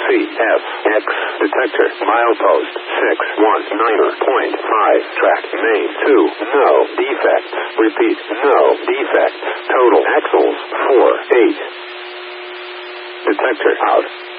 CFX detector milepost 619.5 track main 2 no defects. Repeat, no defects. Total axles 4 8. Detector out.